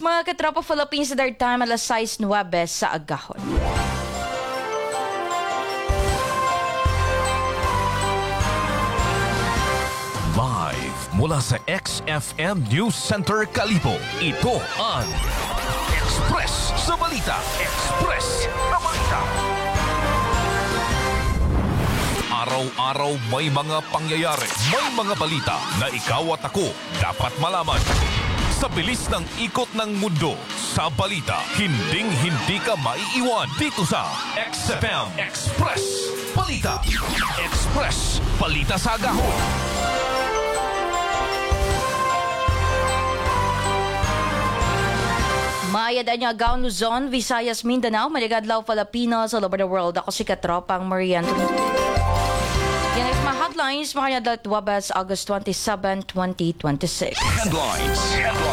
mga katropa Philippines sa their time alas 6:09 sa agahon. Live mula sa XFM News Center Kalibo, ito ang Express sa Balita. Express sa Balita. Araw-araw may mga pangyayari, may mga balita na ikaw at ako dapat malaman. Sa bilis ng ikot ng mundo, sa balita, hinding-hindi ka maiiwan dito sa XFM Express Balita. Express Balita sa Agahon. Mayad niya Agaon, Luzon, Visayas, Mindanao, Maligadlaw, Filipinos, all over the world. Ako si Katropang Marian. Yan ay mga headlines, makanyadal Wabas, August 27, 2026. Headlines.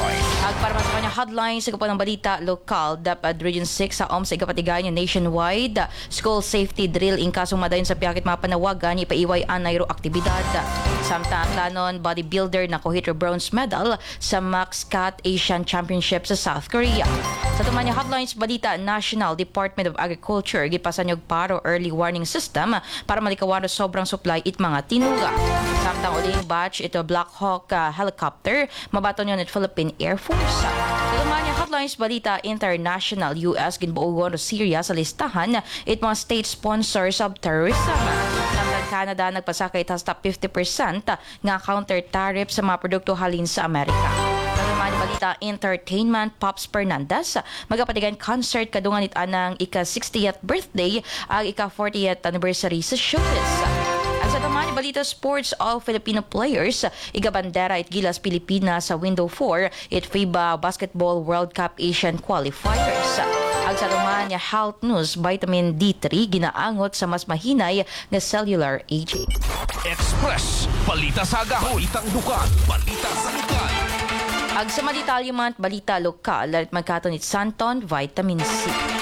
Para sa kanya headlines, sa ng balita lokal, DepEd Region 6 sa OMS sa ikapatigay niya nationwide school safety drill in kasong madayon sa piyakit mga panawagan ipaiway anayro aktibidad. Samtang lanon bodybuilder na kuhit bronze medal sa Max Cat Asian Championship sa South Korea. Sa tumanya headlines balita, National Department of Agriculture gipasan yung paro early warning system para malikawan sobrang supply it mga tinuga. Samtang uling batch ito Black Hawk helicopter mabaton yun at Philippine Air Force. Sa tumanya headlines balita, international US ginbuogon Syria sa listahan it mga state sponsors of terrorism. Samtang Canada nagpasakay tas top 50% nga counter tariff sa mga produkto halin sa Amerika. Balita entertainment, Pops Fernandez magapatigan concert kadungan it anang ika-60th birthday ang ika-40th anniversary sa showbiz. Ang sa tamang balita sports, all Filipino players igabandera it gilas Pilipinas sa window 4 it FIBA Basketball World Cup Asian Qualifiers. Ang sa tamang health news, vitamin D3 ginaangot sa mas mahinay na cellular aging. Express Balita sa Agahon. Balitang dukan. Balita sa lugar. Ag sa maditalyaman balita lokal, at magkatunit Santon, vitamin C.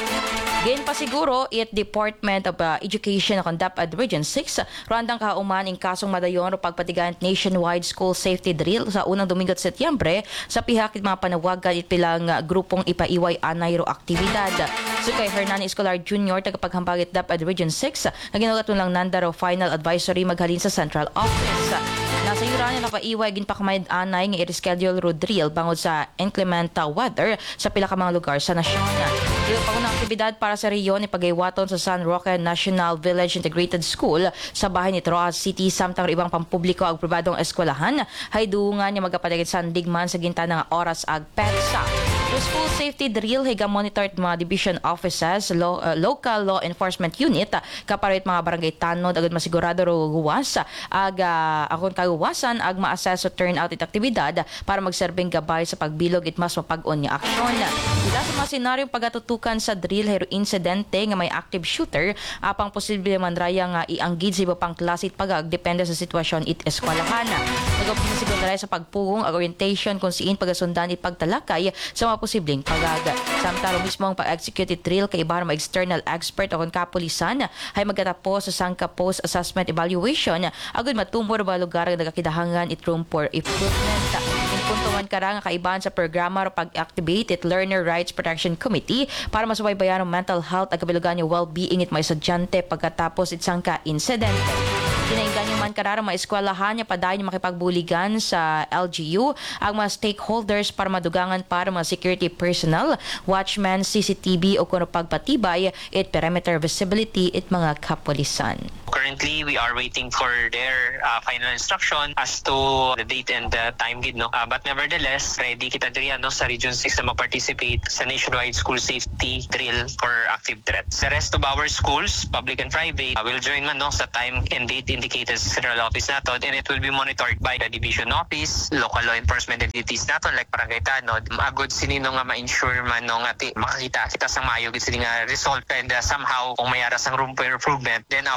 Gain pa siguro, it Department of Education ng DepEd Region 6, randang kauman in kasong madayon o pagpatigan nationwide school safety drill sa unang Domingo at Setyembre sa pihakit mga panawagan it pilang grupong ipaiway anayro aktibidad. So kay Hernan Escolar Jr., tagapaghambagit DepEd Region 6, na ginulat lang nandaro final advisory maghalin sa central office. Nasa yuran niya napaiway ginpakamayad anay nga i-reschedule road drill bangod sa inclement weather sa pila ka mga lugar sa nasyon. Yung pangunang aktibidad para sa riyon ipagaywaton sa San Roque National Village Integrated School sa bahay ni Troas City samtang ibang pampubliko ag pribadong eskwelahan hay duungan niya magapaligid sa digman sa ginta ng oras ag petsa. The school safety drill higa monitored mga division offices, local law enforcement unit, kaparit mga barangay tanod agad masigurado ro guwas ag akon kaguwasan ag ma-assess o turnout it aktibidad para magserbing gabay sa pagbilog it mas mapag-on niya aksyon. Ila sa mga senaryong pagatutukan sa drill hero insidente nga may active shooter apang posible man raya nga ianggid sa iba pang klase it pagag depende sa sitwasyon it eskwelahan. Nagopin sigurado sa pagpugong ag orientation kung siin pagasundan it pagtalakay sa mga posibleng pagaga. Samtaro mismo ang pag-execute it drill kay iba mga external expert o kapulisan ay magkatapos sa sangka post assessment evaluation agad matumor ba lugar ang nagakidahangan it room for improvement. Puntuan karang kaibahan sa programa o pag-activate it Learner Rights Protection Committee para masubaybayan ang mental health at kabilugan yung well-being it mga estudyante pagkatapos it sangka incident. Dinainggan yung man kararang mga eskwelahan niya padayon yung makipagbuligan sa LGU ang mga stakeholders para madugangan para mga security personnel, watchmen, CCTV o kuno pagpatibay it perimeter visibility it mga kapulisan. Currently, we are waiting for their final instruction as to the date and the time gid, no? But nevertheless, ready kita diri sa Region 6 na mag-participate sa nationwide school safety drill for active threats. The rest of our schools, public and private, will join man sa time and date indicated sa central office naton, and it will be monitored by the division office, local law enforcement entities naton like barangay tanod. Agud sinino nga ma-ensure man nga makakita kita sa mayo gid sini nga result and somehow kung mayara sang room for improvement, then our external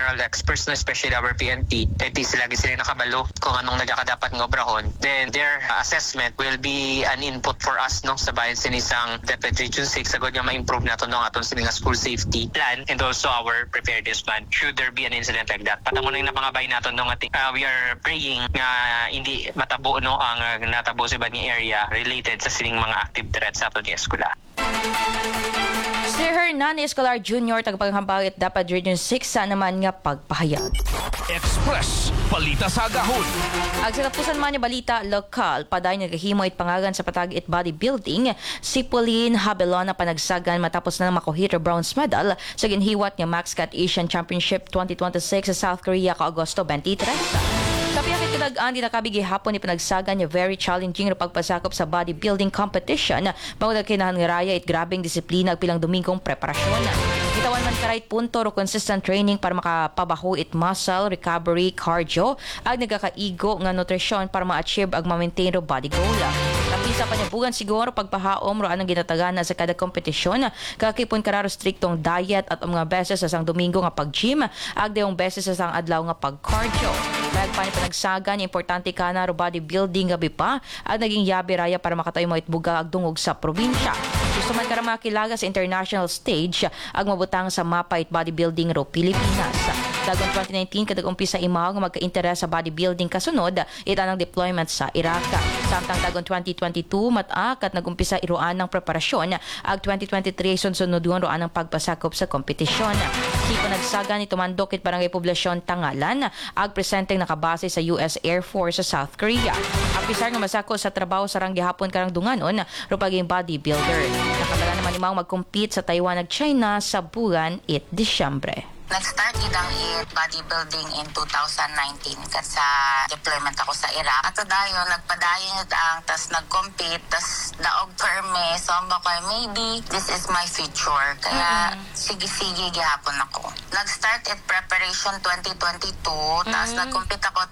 general experts, no, especially our PNP, at least lagi sila nakabalo kung anong nagkakadapat ng obrahon. Then their assessment will be an input for us, no, sa bayan sinisang DepEd Region 6 agad nga ma-improve nato no aton sining school safety plan and also our preparedness plan should there be an incident like that. Patamo na yung napangabay nato no nga we are praying nga hindi matabo no ang natabo sa ibang area related sa sining mga active threats sa aton nga eskwela. Si Hernani Escolar Jr. tagapaghambawit dapat Region 6 sa naman nga pagpahayag. Express, balita sa agahon. Ang sinapusan man niya balita lokal, paday nagahimo it pangagan sa patag-it bodybuilding, si Pauline Habelona panagsagan matapos na makuhit ang bronze medal sa ginhiwat nga Max Cat Asian Championship 2026 sa South Korea ka Agosto 23. Sa piyakit kinagaan, di nakabigi hapon ni panagsagan niya very challenging na pagpasakop sa bodybuilding competition. Mawag kinahan nga raya it grabing disiplina at pilang domingong preparasyon. Itawan man ka-right punto ro consistent training para makapabaho it muscle, recovery, cardio, ag nagkakaigo nga nutrisyon para ma-achieve ag ma-maintain ro body goal. Kapisa pa niya bugan siguro pagpahaom ro anang ginatagana sa kada kompetisyon. Kakipon kararo striktong diet at mga beses sa sang domingo nga pag-gym, ag dayong beses sa sang adlaw nga pag-cardio. Nagpani panagsaga ni importante ka na ro bodybuilding gabi pa at naging yabi raya para makatayo mo itbuga ag dungog sa probinsya. Gusto man ka makilaga sa international stage ag mabutang sa mapa it bodybuilding ro Pilipinas. Dagon 2019 kadag umpisa imaw nga magka-interes sa bodybuilding kasunod itanang deployment sa Iraq. Samtang dagon 2022 matak at nagumpisa iruan ng preparasyon ag 2023 sunod-sunodon roan ang pagpasakop sa kompetisyon. Di pa nagsaga ni tumandok it barangay poblasyon Tangalan ag presenteng nakabase sa US Air Force sa South Korea. Ang pisar nga masako sa trabaho sa rang gihapon karang dunganon ro paging bodybuilder. Nakabala naman imong mag-compete sa Taiwan ug China sa buwan it Disyembre. Nag-start idang bodybuilding in 2019 kasi deployment ako sa Iraq. At dayon nagpadayon ang tas nag-compete tas daog perme so ko maybe this is my future. Kaya sige-sige gihapon ako. Nag-start at preparation 2022 tas nag-compete ako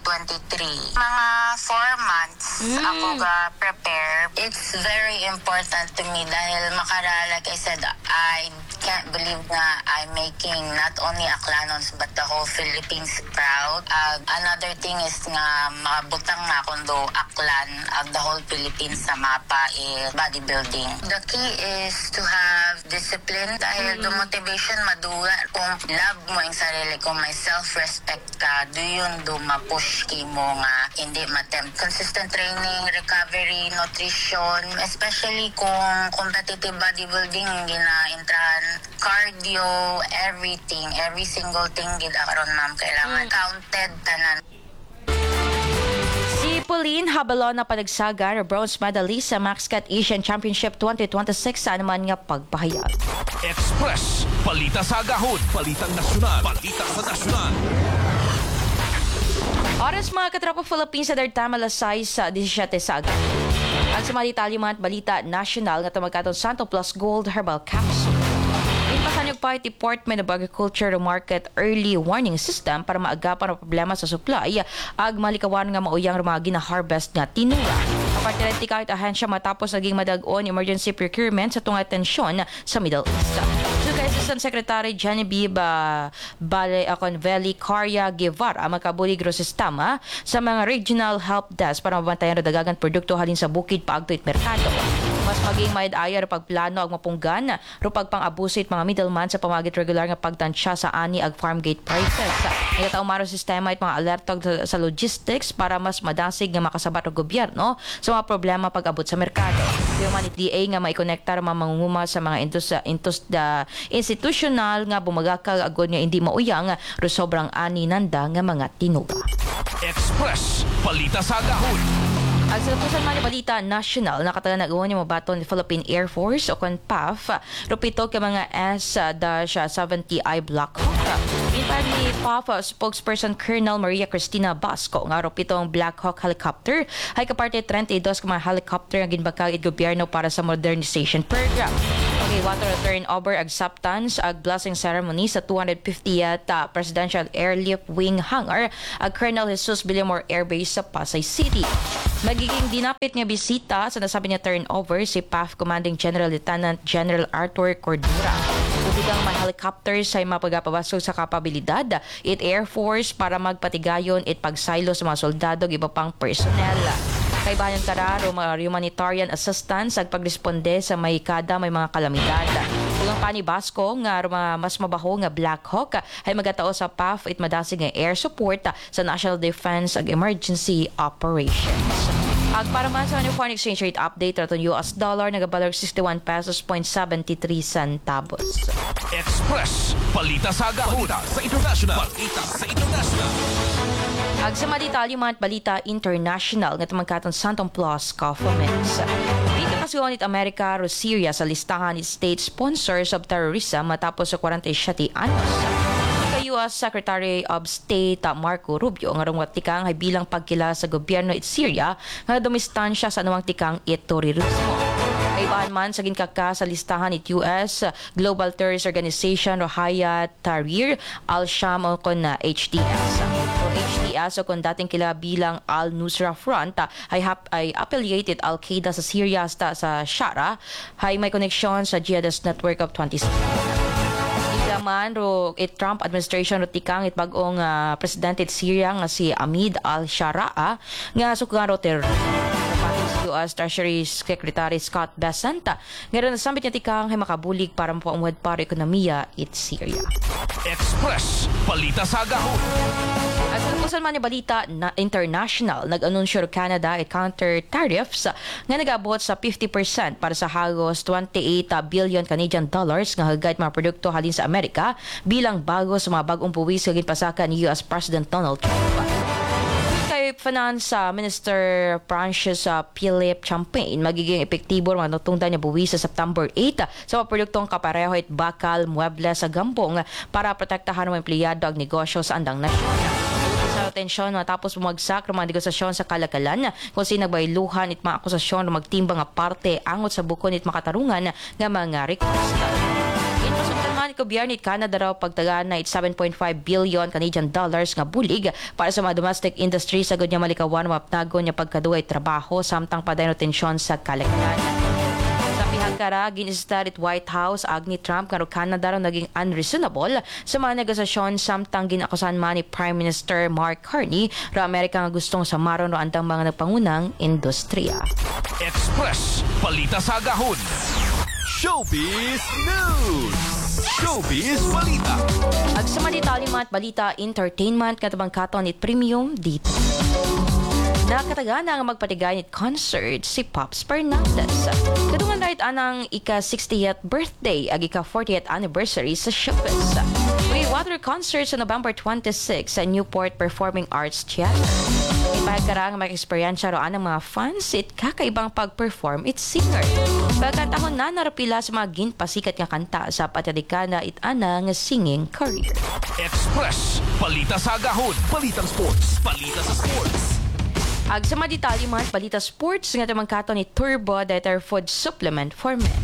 2023. Mga 4 months ako ga-prepare. It's very important to me dahil like I said, I can't believe na I'm making not only Aklanons but the whole Philippines proud. Another thing is nga makabutang nga kundo Aklan the whole Philippines sa mapa is bodybuilding. The key is to have discipline dahil the motivation maduga kung love mo ang sarili, kung may self-respect ka, doon mapush ki mo nga hindi matempt. Consistent training, recovery, nutrition, especially kung competitive bodybuilding gina-intrahan cardio, everything, every single thing gid aron ma'am kailangan counted tanan. Si Pauline Habelona panagsaga bronze medalist sa Max Cat Asian Championship 2026 sa naman nga pagpahayag. Express, balita sa agahon. Balitang nasyonal. Balita sa nasyonal. Oras mga katropa Philippines sa Dartama Lasay sa 17 sa agad. Ang sa mga detalye balita national nga tamagkatong Santo Plus Gold Herbal Capsule. Pasanyog pa iti Department of Agriculture Market Early Warning System para maagapan ang problema sa supply ag malikawan nga mauyang mga gina-harvest nga tinula. Aparte rin kahit ahensya matapos naging madag-on emergency procurement sa tunga tensyon sa Middle East. So kay Assistant Secretary Genevieve Convelli Carya Guevara makabulig ro sistema sa mga regional help desk para mabantayan ro dagagan produkto halin sa bukid paagto it merkado. Mas maging maid-aya ro pagplano ag mapunggan ro pagpang-abuso it mga middleman sa pamagit regular nga pagtansya sa ani ag farm gate prices. Ang taong maro sistema it mga alertog sa logistics para mas madasig nga makasabat og gobyerno sa mga problema pag-abot sa merkado. Yung man DA nga maikonektar mga mangunguma sa mga institutional nga bumagakag agod nga hindi mauyang ro sobrang ani nanda nga mga tinuga. Express, balita sa agahon. Ang sinapusan man ni balita national nakatagan nag-uwan yung mabaton ni Philippine Air Force o PAF rupito ka mga S-70I Black Hawk. Inpad ni PAF spokesperson Colonel Maria Cristina Basco nga rupitong Black Hawk helicopter ay kaparte 32 ka mga helicopter nga ginbakag it gobyerno para sa modernization program. Okay, water turnover acceptance ag blessing ceremony sa 250th Presidential Airlift Wing Hangar ag Colonel Jesus Villamor Air Base sa Pasay City. Magiging dinapit nga bisita sa nasabi niya turnover si PAF Commanding General Lieutenant General Arthur Cordura. Bigang mga helicopters ay mapagapabasok sa kapabilidad it Air Force para magpatigayon it pagsaylo sa mga soldado ug iba pang personnel. Kay bayan kararo mga humanitarian assistance ag pagresponde sa may kada may mga kalamidad. Tugang pani Basco nga mas mabaho nga Black Hawk ay magatao sa PAF it madasig nga air support sa National Defense ag Emergency Operations. Ag para man sa foreign exchange rate update raton US dollar nagabalag 61 pesos 0.73 centavos. Express, balita sa agahon. Balita sa international. Balita sa international. Ag sa Malitalima at Balita International nga tumangkaton Santong Plus Governments. Dito kasuhan it Amerika o Syria sa listahan it state sponsors of terrorism matapos sa 47 anos. Kay US Secretary of State Marco Rubio nga rong tikang ay bilang pagkila sa gobyerno it Syria nga dumistansya sa anumang tikang it terrorismo. Kaibahan man sa ginkaka sa listahan it US Global Terrorist Organization o Hayat Tahrir al-Sham o kon HTS. HTS o kung dating kila bilang Al-Nusra Front ay affiliated Al-Qaeda sa Syria sa Shara ay may koneksyon sa jihadist network of 27. Man ro Trump administration ro tikang it bagong presidente Syria nga si Ahmed al-Sharaa nga sukan ro US Treasury Secretary Scott Bessent nga ron nasambit niya tikang ay makabulig para mapaumuhad para ekonomiya it Syria. Express, balita sa agahon. At sa lupusan man yung balita na international, nag-anunsyo Canada at counter tariffs nga nag-abot sa 50% para sa halos 28 billion Canadian dollars nga hagayt mga produkto halin sa Amerika bilang bago sa mga bagong buwis nga ginpasaka ni US President Donald Trump. Kay Finance Minister Francis Philip Champagne, magiging epektibo ang natungdan niya buwis sa September 8 sa mga produktong kapareho at bakal, muebles sa gambong para protektahan ng mga empleyado at negosyo sa andang nasyon. Sa atensyon matapos bumagsak ng mga negosasyon sa kalakalan kung sino nagbayluhan at mga akusasyon ng magtimbang nga parte angot sa bukon at makatarungan nga mga request. Inpasundan man gobyerno it Canada raw pagtagaan na 7.5 billion Canadian dollars nga bulig para sa mga domestic industry sa niya malikawan mapnagon niya pagkaduay trabaho samtang padayon tensyon sa kalakalan. Kara ginistar it White House agni Trump nga Canada raw naging unreasonable sa mga negosasyon samtang ginakusahan man ni Prime Minister Mark Carney ra Amerika nga gustong samaron ro andang mga nagpangunang industriya. Express, balita sa agahon. Showbiz News. Showbiz Balita. Ag sa Malitalima at Balita Entertainment katabangkaton it premium dito. Nakatagana ang magpatigay concert si Pops Fernandez. Kadungan right anang ika-60th birthday ag ika-40th anniversary sa showbiz. May water concert sa November 26 sa Newport Performing Arts Theater. Ipahagkarang mag-eksperyensya roan ng mga fans it kakaibang pag-perform it singer. Pagkatahon na narapila sa mga ginpasikat nga kanta sa patadikana it ana nga singing career. Express, balita sa agahon. Balitang sports. Balita sa sports. Ag sa maditali man, balita sports nga tamangkaton ni Turbo Dietary Food Supplement for Men.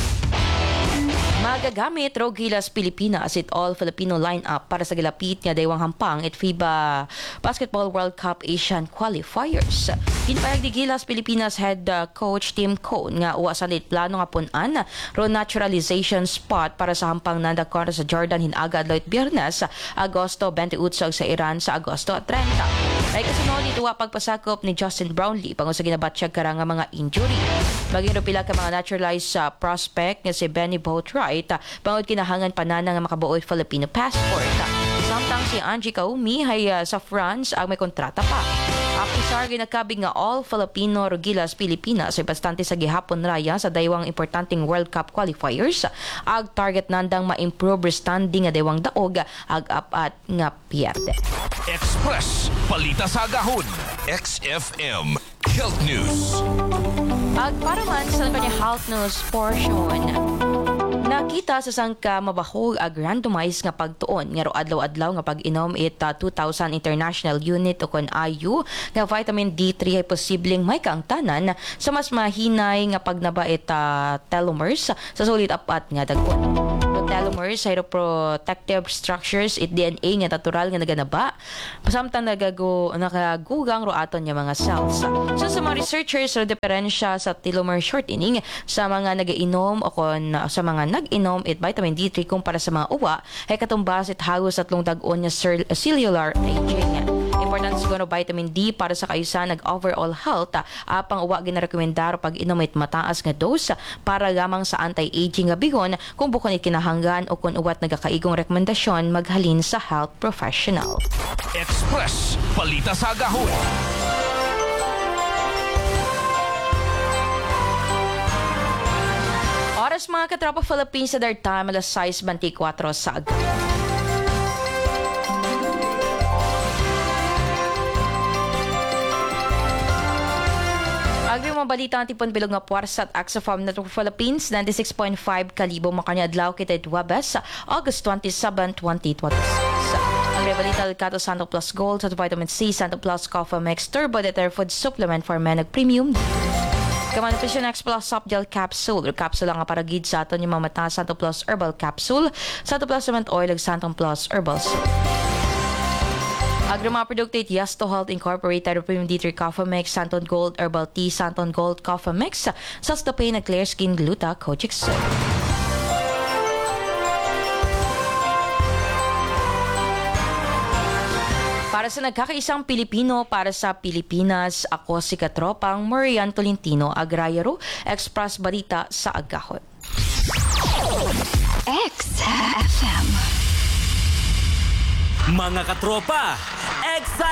Magagamit ro Gilas Pilipinas it all Filipino lineup para sa gilapit nga daywang hampang it FIBA Basketball World Cup Asian Qualifiers. Ginpayag ni Gilas Pilipinas head coach Tim Cone nga uwa sa plano nga punan ro naturalization spot para sa hampang nanda kontra sa Jordan hinaga adlaw Biyernes Agosto 28 sa Iran sa Agosto 30. Ay kasunod ito pagpasakop ni Justin Brownlee pango sa ginabatsyag kara nga mga injury. Maging ro pila ka mga naturalized prospect nga si Benny Boatwright pangod kinahangan panana nga makabuoy Filipino passport. Samtang si Angie Kaumi ay sa France ang may kontrata pa. Apisar ginakabig nga all Filipino Gilas Pilipinas ay bastante sa gihapon raya sa daywang importanteng World Cup qualifiers ag target nandang ma-improve standing nga daywang daog ag apat nga pierde. Express, balita sa agahon. XFM Health News. Ag para man sa kanya health news portion. Nakita sa sangka mabahog ag randomized nga pagtuon nga ro adlaw-adlaw nga pag-inom it 2,000 international unit o kon IU nga vitamin D3 ay posibleng may kaangtanan sa mas mahinay nga pagnaba it telomeres sa sulit apat nga dagon. telomers, protective structures, it DNA nga natural nga naganaba. Samtang nakagugang ro aton nga mga cells. So sa mga researchers, sa diferensya sa telomere shortening sa mga nag-inom o sa mga nag-inom it vitamin D3 kumpara sa mga uwa ay katumbas it hagos at lungdag-on nga cellular aging. Important siguro vitamin D para sa kaayusan nag-overall health. Apang uwa ginarekomendar pag inom it mataas nga dose para lamang sa anti-aging nga bigon kung bukon it kinahanggan o kung uwat nagakaigong rekomendasyon maghalin sa health professional. Express, balita sa agahon. Oras mga katropa Philippines sa their time, alas 6:24 sa agahon. Agri mga balita ang tipon bilog nga puwersa at Axofam Network Philippines 96.5 kalibo makanyadlaw kita Webes August 27, 2026. Agri balita Alcato Santo Plus Gold sa Vitamin C Santo Plus Coffee Mix Turbo Deter Food Supplement for Men Premium. Kaman Nutrition X Plus Soft Gel Capsule or capsule nga para gid sa aton yung mamata Santo Plus Herbal Capsule Santo Plus Cement Oil ug Santo Plus Herbal Soap. Agrima produkto it Yasto Health Incorporated Premium D3 Coffee Mix, Santon Gold Herbal Tea, Santon Gold Coffee Mix, Sastapay na Clear Skin Gluta Kojic Soap. Para sa nagkakaisang Pilipino, para sa Pilipinas, ako si Katropang Marian Tolentino, Agrayaro, Express Balita sa Agahon. XFM. Mga katropa,